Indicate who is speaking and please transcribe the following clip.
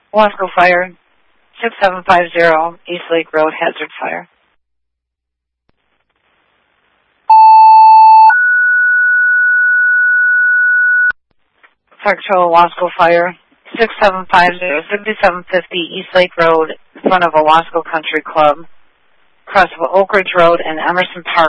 Speaker 1: Wasco Fire, 6750 East Lake Road, hazard fire. Fire Control, Wasco Fire, 6750 East Lake Road, in front of a Wasco Country Club, across of Oak Ridge Road and Emerson Park.